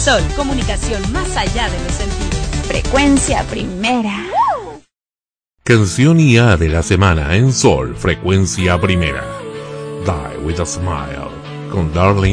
Sol, comunicación más allá de los sentidos. Frecuencia primera. Canción IA de la semana en Sol, Frecuencia Primera. Die with a Smile, con Darling